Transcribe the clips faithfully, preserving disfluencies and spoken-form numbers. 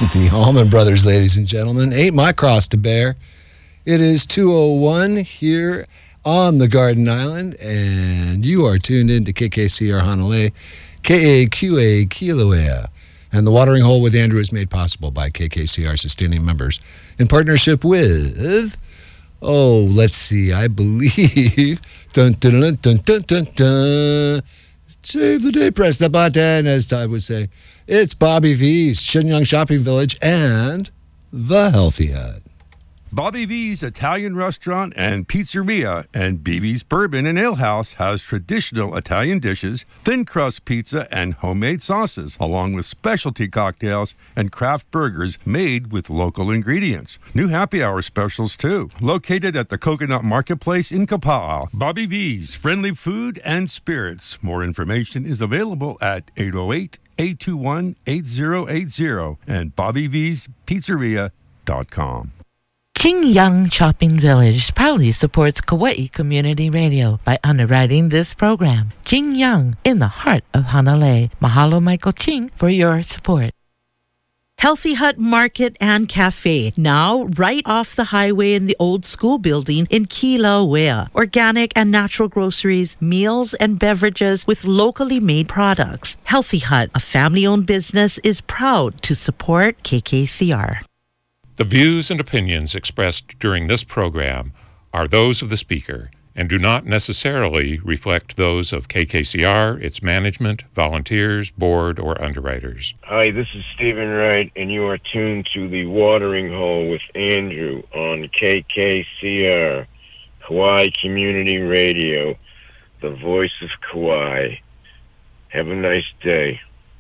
The Allman Brothers, ladies and gentlemen. Ain't my cross to bear. It is two oh one here on the Garden Island, and you are tuned in to K K C R Honolulu, K A Q A Kilauea. And the Watering Hole with Andrew is made possible by K K C R sustaining members in partnership with, oh, let's see, I believe, dun dun dun dun dun dun dun. Save the day, press the button, as Todd would say. It's Bobby V's, Shenyang Shopping Village, and The Healthy Hut. Bobby V's Italian Restaurant and Pizzeria and B B's Bourbon and Ale House has traditional Italian dishes, thin crust pizza, and homemade sauces, along with specialty cocktails and craft burgers made with local ingredients. New happy hour specials, too. Located at the Coconut Marketplace in Kapaa, Bobby V's Friendly Food and Spirits. More information is available at eight oh eight, eight two one, eight oh eight oh and bobby v's pizzeria dot com. Shenyang Shopping Village proudly supports Kauai Community Radio by underwriting this program. Shenyang, in the heart of Hanalei. Mahalo, Michael Ching, for your support. Healthy Hut Market and Cafe, now right off the highway in the old school building in Kilauea. Organic and natural groceries, meals and beverages with locally made products. Healthy Hut, a family-owned business, is proud to support K K C R. The views and opinions expressed during this program are those of the speaker and do not necessarily reflect those of K K C R, its management, volunteers, board, or underwriters. Hi, this is Stephen Wright, and you are tuned to The Watering Hole with Andrew on K K C R, Kauai Community Radio, the voice of Kauai. Have a nice day.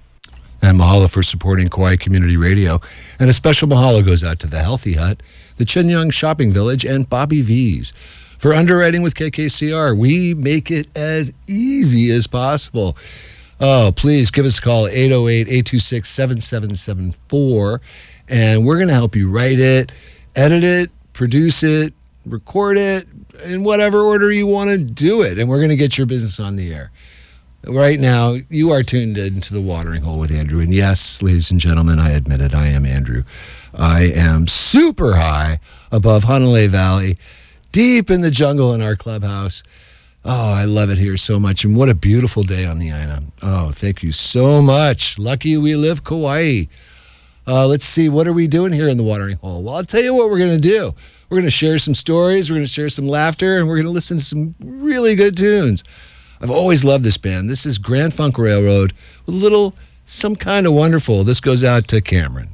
And mahalo for supporting Kauai Community Radio. And a special mahalo goes out to the Healthy Hut, the Shenyang Shopping Village, and Bobby V's. For underwriting with K K C R, we make it as easy as possible. Oh, please give us a call, eight oh eight, eight two six, seven seven seven four, and we're going to help you write it, edit it, produce it, record it, in whatever order you want to do it, and we're going to get your business on the air. Right now, you are tuned into the Watering Hole with Andrew. And yes, ladies and gentlemen, I admit it, I am Andrew. I am super high above Hanalei Valley, deep in the jungle in our clubhouse. Oh, I love it here so much. And what a beautiful day on the island. Oh, thank you so much. Lucky we live Kauai. Uh, let's see, what are we doing here in the Watering Hole? Well, I'll tell you what we're going to do. We're going to share some stories, we're going to share some laughter, and we're going to listen to some really good tunes. I've always loved this band. This is Grand Funk Railroad with a little, some kind of wonderful. This goes out to Cameron.